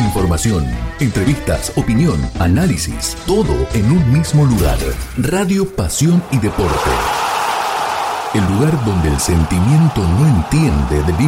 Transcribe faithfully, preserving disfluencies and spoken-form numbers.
Información, entrevistas, opinión, análisis, todo en un mismo lugar. Radio Pasión y Deporte. El lugar donde el sentimiento no entiende de